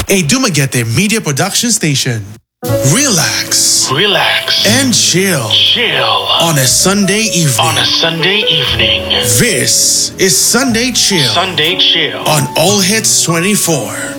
a Dumaguete Media Production Station. Relax. Relax. And chill. Chill. On a Sunday evening. On a Sunday evening. This is Sunday Chill. Sunday Chill. On All Hits 24.